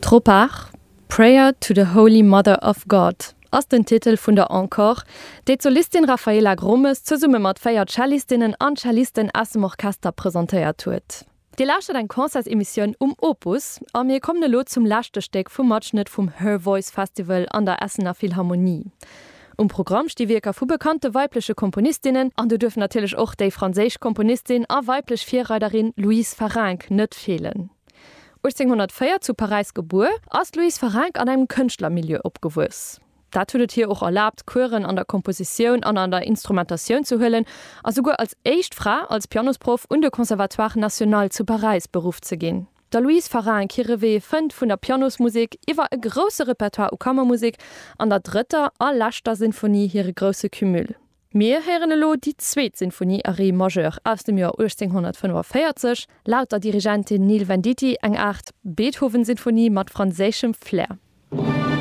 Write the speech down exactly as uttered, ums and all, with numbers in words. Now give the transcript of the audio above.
Tropach, Prayer to the Holy Mother of God, ass den Titel vun der Encore, déi Solistin Raffaella Grommes ze Summe mat féier Cellistinnen an Cellisten ass dem Orchester präsentéiert huet. Di lauscht ein Konzersemissionioun um Opus, a mir kommende Lo zum Lachtesteck vum Matschnitt vum Her Voice Festival an der Essener Philharmonie. Um Programm stie Wirker vu bekannte weibliche Komponistinnen an du dürfen natürlich auch déi franzésisch Komponistin a weiblich Vierreiterin Louise Farrenc net fehlen. achtzehnhundertvier zu Paris geboren, ass Louise Farrenc an einem Künstlermilieu opgewuss. Dat huet hier auch erlaubt, Choren an der Komposition an an der Instrumentation zu hüllen, als sogar als Echtfrau als Pianosprof und der Conservatoire National zu Paris berufen zu gehen. Der Louise Farrenc Kirrewe fünf von der Pianosmusik iwwer e grosse Repertoire u Kammermusik an der dritter a lachter Sinfonie hire grosse Kümül. Meer herrenelo die zweet Sinfonie a Ré Majeur aus dem Jahr achtzehnhundertfünfundvierzig, laut der Dirigentin Neil Venditti eng acht Beethoven-Sinfonie mat franzéschem Flair.